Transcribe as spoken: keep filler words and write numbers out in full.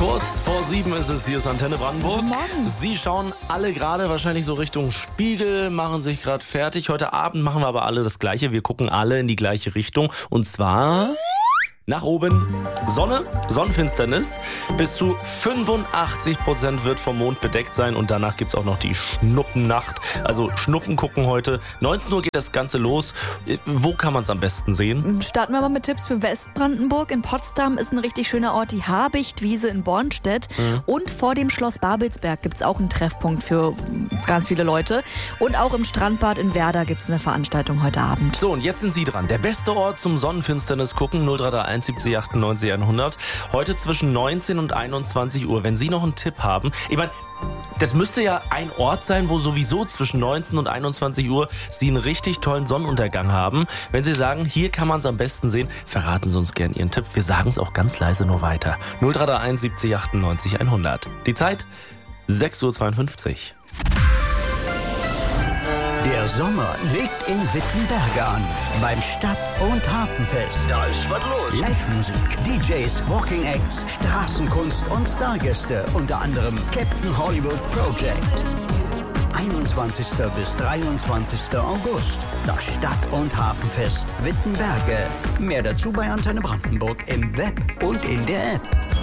Kurz vor sieben ist es, hier ist Antenne Brandenburg. Morgen. Sie schauen alle gerade wahrscheinlich so Richtung Spiegel, machen sich gerade fertig. Heute Abend machen wir aber alle das Gleiche. Wir gucken alle in die gleiche Richtung. Und zwar nach oben. Sonne, Sonnenfinsternis. Bis zu fünfundachtzig Prozent wird vom Mond bedeckt sein. Und danach gibt es auch noch die Schnuppennacht. Also Schnuppen gucken heute. neunzehn Uhr geht das Ganze los. Wo kann man es am besten sehen? Starten wir mal mit Tipps für Westbrandenburg. In Potsdam ist ein richtig schöner Ort, die Habichtwiese in Bornstedt. Mhm. Und vor dem Schloss Babelsberg gibt es auch einen Treffpunkt für ganz viele Leute. Und auch im Strandbad in Werder gibt es eine Veranstaltung heute Abend. So, und jetzt sind Sie dran. Der beste Ort zum Sonnenfinsternis gucken. null drei drei eins siebzig achtundneunzig hundert. Heute zwischen neunzehn und einundzwanzig Uhr. Wenn Sie noch einen Tipp haben. Ich meine, das müsste ja ein Ort sein, wo sowieso zwischen neunzehn und einundzwanzig Uhr Sie einen richtig tollen Sonnenuntergang haben. Wenn Sie sagen, hier kann man es am besten sehen, verraten Sie uns gerne Ihren Tipp. Wir sagen es auch ganz leise nur weiter. null drei drei eins siebzig achtundneunzig hundert. Die Zeit sechs Uhr zweiundfünfzig. Der Sommer legt in Wittenberge an. Beim Stadt- und Hafenfest. Da ist was los. Live-Musik, D Js, Walking Acts, Straßenkunst und Stargäste. Unter anderem Captain Hollywood Project. einundzwanzigsten bis dreiundzwanzigsten August. Das Stadt- und Hafenfest Wittenberge. Mehr dazu bei Antenne Brandenburg im Web und in der App.